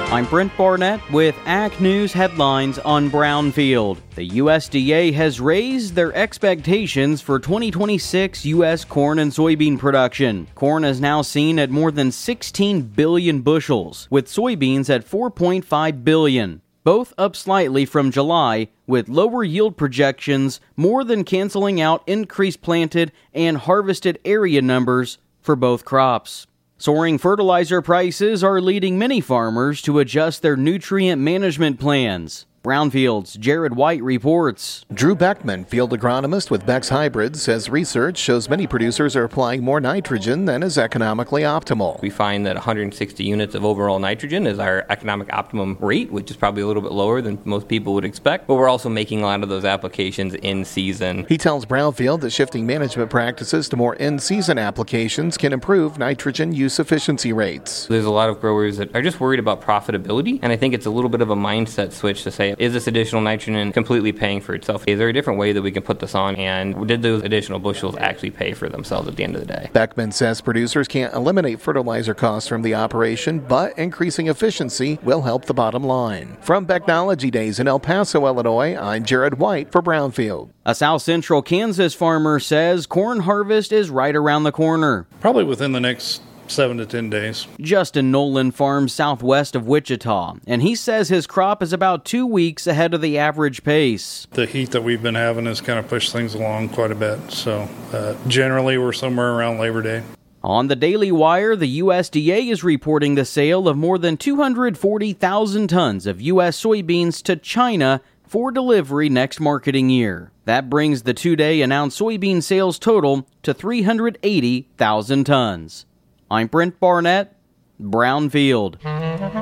I'm Brent Barnett with Ag News headlines on Brownfield. The USDA has raised their expectations for 2026 U.S. corn and soybean production. Corn is now seen at more than 16 billion bushels, with soybeans at 4.5 billion. Both up slightly from July, with lower yield projections more than canceling out increased planted and harvested area numbers for both crops. Soaring fertilizer prices are leading many farmers to adjust their nutrient management plans. Brownfield's Jared White reports. Drew Beckman, field agronomist with Beck's Hybrids, says research shows many producers are applying more nitrogen than is economically optimal. We find that 160 units of overall nitrogen is our economic optimum rate, which is probably a little bit lower than most people would expect, but we're also making a lot of those applications in season. He tells Brownfield that shifting management practices to more in-season applications can improve nitrogen use efficiency rates. There's a lot of growers that are just worried about profitability, and I think it's a little bit of a mindset switch to say, is this additional nitrogen completely paying for itself? Is there a different way that we can put this on, and did those additional bushels actually pay for themselves at the end of the day? Beckman says producers can't eliminate fertilizer costs from the operation, but increasing efficiency will help the bottom line. From Becknology Days in El Paso, Illinois, I'm Jared White for Brownfield. A South Central Kansas farmer says corn harvest is right around the corner. Probably within the next 7 to 10 days. Justin Nolan farms southwest of Wichita, and he says his crop is about 2 weeks ahead of the average pace. The heat that we've been having has kind of pushed things along quite a bit, so generally we're somewhere around Labor Day. On the Daily Wire, the USDA is reporting the sale of more than 240,000 tons of U.S. soybeans to China for delivery next marketing year. That brings the two-day announced soybean sales total to 380,000 tons. I'm Brent Barnett, Brownfield.